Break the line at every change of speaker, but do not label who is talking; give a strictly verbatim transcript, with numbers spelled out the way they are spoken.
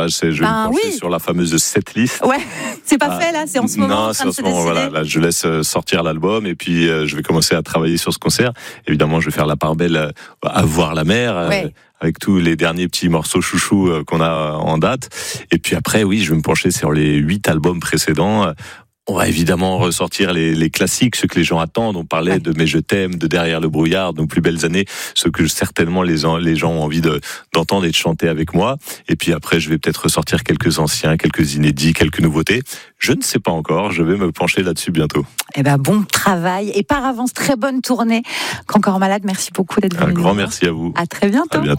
Là, c'est, je vais
Ben
me pencher
oui.
sur la fameuse setlist.
Ouais, c'est pas
Ah,
fait là, c'est en ce moment
non,
en train
c'est
de
en
se
ce moment,
décider.
voilà, là, je laisse sortir l'album et puis euh, je vais commencer à travailler sur ce concert. Évidemment, je vais faire la part belle euh, à voir la mer.
Ouais.
Euh, avec tous les derniers petits morceaux chouchous euh, qu'on a en date. Et puis après, oui, je vais me pencher sur les huit albums précédents. On va évidemment ressortir les, les classiques, ceux que les gens attendent. On parlait ouais. de Mais je t'aime, de Derrière le brouillard, de Nos plus belles années, ceux que certainement les, les gens ont envie de, d'entendre et de chanter avec moi. Et puis après, je vais peut-être ressortir quelques anciens, quelques inédits, quelques nouveautés. Je ne sais pas encore, je vais me pencher là-dessus bientôt.
Eh ben, bon travail et par avance, très bonne tournée. Qu'encore malade, merci beaucoup d'être venu.
Un grand merci à vous.
À très bientôt.
À bientôt.